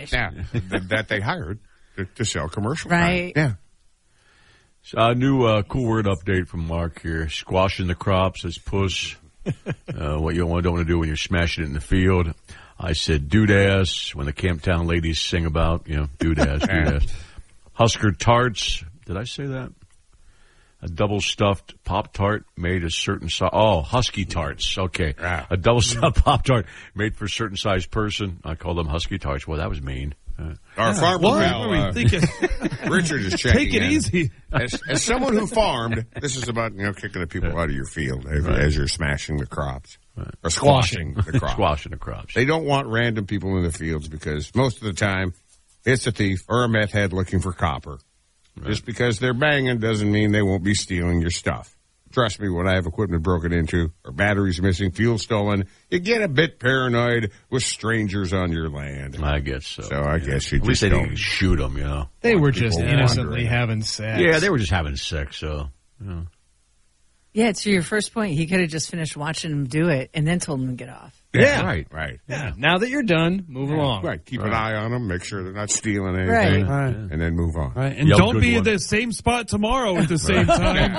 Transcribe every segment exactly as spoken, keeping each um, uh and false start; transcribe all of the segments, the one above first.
information. Yeah, th- that they hired to, to sell commercial. Right. Time. Yeah. So a new uh, cool word update from Mark here. Squashing the crops says push. Uh, what you don't want to do when you're smashing it in the field. I said doodass when the Camptown ladies sing about, you know, doodass, doodass. Husker tarts. Did I say that? A double stuffed Pop Tart made a certain size. Oh, Husky tarts. Okay. Ah. A double stuffed Pop Tart made for a certain size person. I call them Husky tarts. Well, that was mean. Uh, Our farmer What? pal, What are we uh, thinking? Richard is checking Take it in. easy. As, as someone who farmed, this is about, you know, kicking the people out of your field as, Right. as you're smashing the crops. Right. Or squashing the crops. squashing the crops. They don't want random people in the fields because most of the time it's a thief or a meth head looking for copper. Right. Just because they're banging doesn't mean they won't be stealing your stuff. Trust me, when I have equipment broken into or batteries missing, fuel stolen, you get a bit paranoid with strangers on your land. I guess so. So I yeah. guess you At least just they don't. didn't shoot them, you know. They were People just wandering. innocently having sex. Yeah, they were just having sex, so, you know. Yeah, to your first point, he could have just finished watching him do it and then told him to get off. Yeah. Right. Right. Yeah. Now that you're done, move along. Right. Keep Right. an eye on them, make sure they're not stealing anything, Right. Right. and then move on. Right. And Yell don't good be one. at the same spot tomorrow at the same time.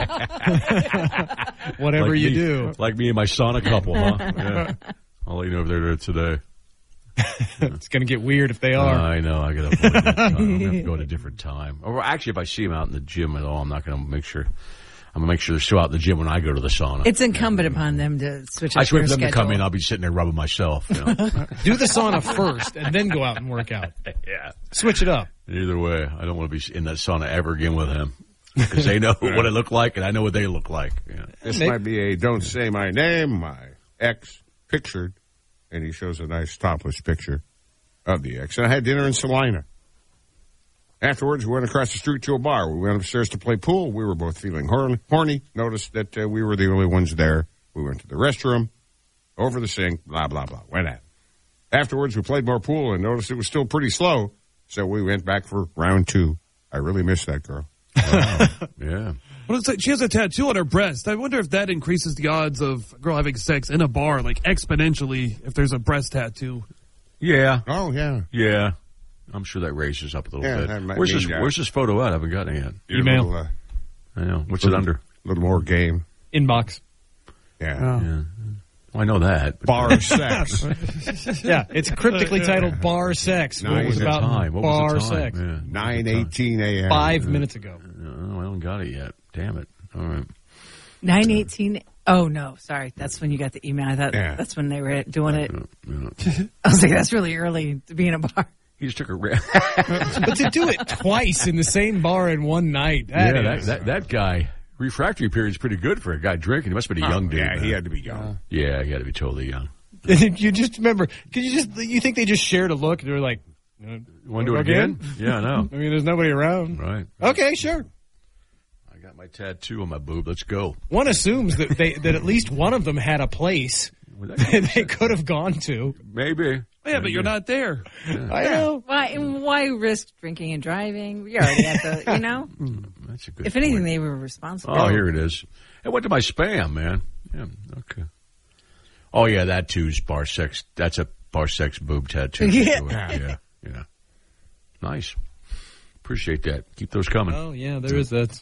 Whatever Like you me- do. Like me and my sauna couple, huh? Yeah. I'll let you know if they're there today. It's going to get weird if they Uh, are. I know. I got to avoid that time. I'm going to have to go at a different time. Or actually, if I see them out in the gym at all, I'm not going to make sure. I'm going to make sure they're still out in the gym when I go to the sauna. It's incumbent upon them to switch up I swear their for them to come schedule. in, I'll be sitting there rubbing myself. You know? Do the sauna first and then go out and work out. Yeah. Switch it up. Either way, I don't want to be in that sauna ever again with him. Because they know what I look like, and I know what they look like. Yeah. This Maybe- might be a don't say my name, my ex pictured, and he shows a nice topless picture of the ex. And I had dinner in Salina. Afterwards, we went across the street to a bar. We went upstairs to play pool. We were both feeling horny. horny. Noticed that uh, we were the only ones there. We went to the restroom, over the sink, blah, blah, blah. Went at it. Afterwards, we played more pool and noticed it was still pretty slow. So we went back for round two. I really miss that girl. Wow. Yeah. Well, it's like she has a tattoo on her breast. I wonder if that increases the odds of a girl having sex in a bar, like exponentially, if there's a breast tattoo. Yeah. Oh, yeah. Yeah. I'm sure that raises up a little Yeah, bit. that might Where's mean this, that. where's this photo at? I haven't gotten it yet. Your Email. Little, uh, I know. What's little, it under? little more game. Inbox. Yeah. Yeah. Well, I know that. but- Bar sex. Yeah, it's cryptically titled Bar Sex. Nice. What What was was the about time? What bar was the time? sex? Yeah. nine eighteen a.m. Five minutes ago. No, I don't got it yet. Damn it. All right. nine eighteen Oh, no. Sorry. That's when you got the email. I thought Yeah. that's when they were doing it. Yeah, yeah. I was like, that's really early to be in a bar. He just took a. Ra- But to do it twice in the same bar in one night, yeah, that that, is- that that guy. Refractory period's pretty good for a guy drinking. He must have been a young dude. Oh, Yeah, man. he had to be young. Yeah, he had to be totally young. you just remember, could you just, you think they just shared a look and they were like, uh, Want to do it again? Yeah, I know. I mean, there's nobody around. Right. Okay, sure. I got my tattoo on my boob. Let's go. One assumes that they that at least one of them had a place Well, that- that they could have gone to. Maybe. Yeah, but you're not there. I know. Why, and why risk drinking and driving? We already had the, you know? That's a good. If anything, point. they were responsible. Oh, here it is. It went to my spam, man. Yeah. Okay. Oh yeah, that too's bar sex. That's a bar sex boob tattoo. Yeah. Yeah. Yeah. Nice. Appreciate that. Keep those coming. Oh, yeah, there is that.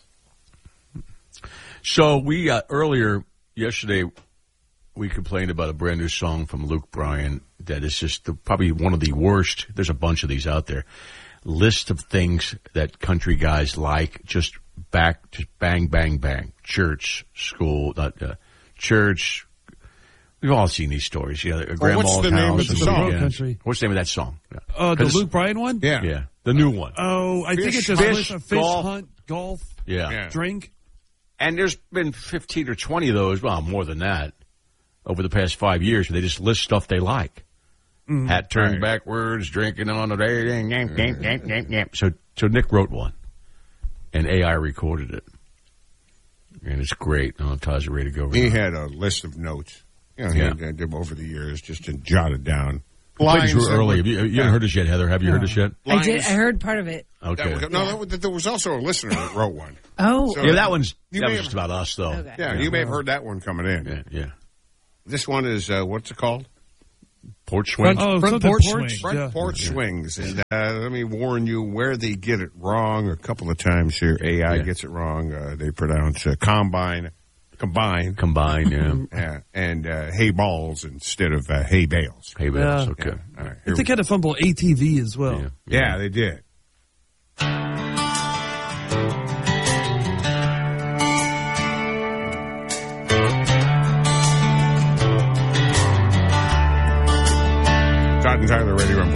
So we uh, earlier yesterday we complained about a brand new song from Luke Bryan that is just the, probably one of the worst. There's a bunch of these out there. List of things that country guys like. Just back, just bang, bang, bang. Church, school, uh, uh, church. We've all seen these stories. Yeah, a grandma's what's the name house of the and song? weekends. Country. What's the name of that song? Yeah. Uh, the 'Cause- Luke Bryan one? Yeah. Yeah, the new one. Oh, I think Fish, it's just fish, a fish golf. hunt, golf, Yeah. Yeah. drink. And there's been fifteen or twenty of those, well, more than that, over the past five years where they just list stuff they like. Mm-hmm. Hat turned Right. backwards, drinking on the day. So, so Nick wrote one, and A I recorded it. And it's great. I don't know if Todd's ready to go. He had a list of notes. You know, he Yeah. had had them over the years just to jot it down. We played this Lines real that early. were- Have you, you haven't heard this yet, Heather? Have you heard this yet? I did. lines I heard part of it. Okay. that were- no, that, there was also a listener that wrote one. Oh, So- Yeah, that one's You that may was have- just about us, though. Okay. Yeah, you may have heard that one coming in. Yeah, yeah. This one is, uh, what's it called? Porch swing. Oh, Front something porch porch. swing. Front Yeah. porch swings. And uh, let me warn you where they get it wrong a couple of times here. A I Yeah. gets it wrong. Uh, they pronounce uh, combine, combine, Combined, yeah. uh, and uh, hay balls instead of uh, hay bales. Hay bales, Yeah. okay. All right, I here think we had to fumble A T V as well. Yeah. Yeah, they did. Todd and Tyler Radio.